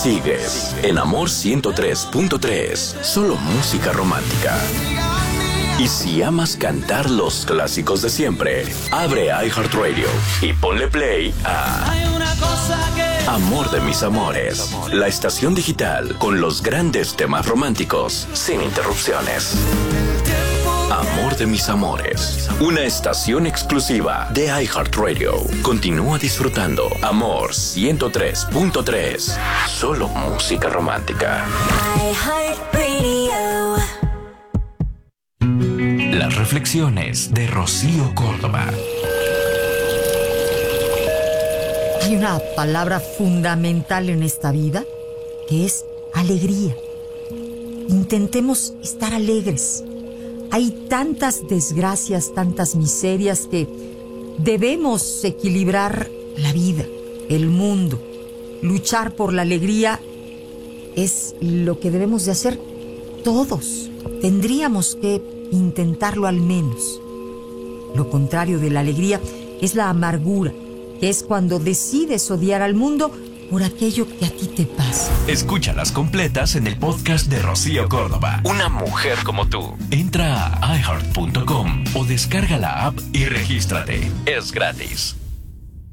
Sigues en Amor 103.3, solo música romántica. Y si amas cantar los clásicos de siempre, abre iHeartRadio y ponle play a Amor de mis amores, la estación digital con los grandes temas románticos, sin interrupciones. Amor de mis amores, una estación exclusiva de iHeartRadio. Continúa disfrutando Amor 103.3, solo música romántica. Las reflexiones de Rocío Córdoba. Hay una palabra fundamental en esta vida que es alegría. Intentemos estar alegres. Hay tantas desgracias, tantas miserias que debemos equilibrar la vida, el mundo. Luchar por la alegría es lo que debemos de hacer todos. Tendríamos que intentarlo al menos. Lo contrario de la alegría es la amargura, que es cuando decides odiar al mundo por aquello que a ti te pasa. Escúchalas completas en el podcast de Rocío Córdoba. Una mujer como tú. Entra a iHeart.com o descarga la app y regístrate. Es gratis.